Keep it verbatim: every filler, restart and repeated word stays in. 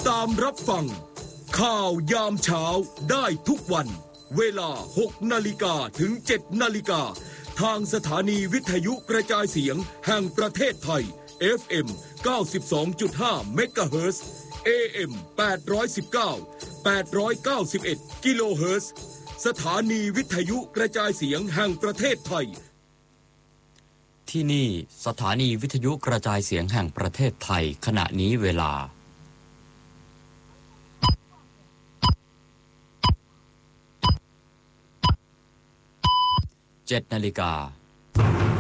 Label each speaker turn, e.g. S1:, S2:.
S1: ตามรับฟังข่าวยามเช้าได้ทุกวันเวลา หกนาฬิกา ถึง เจ็ดนาฬิกา ทางสถานีวิทยุกระจายเสียงแห่งประเทศไทย เอฟ เอ็ม เก้าสิบสองจุดห้า เมกะเฮิรตซ์ เอ เอ็ม แปดร้อยสิบเก้า แปดร้อยเก้าสิบเอ็ด กิโลเฮิรตซ์ สถานีวิทยุกระจายเสียงแห่งประเทศไทย
S2: ที่นี่สถานีวิทยุกระจายเสียงแห่งประเทศไทยขณะนี้เวลาเจ็ดนาฬิกา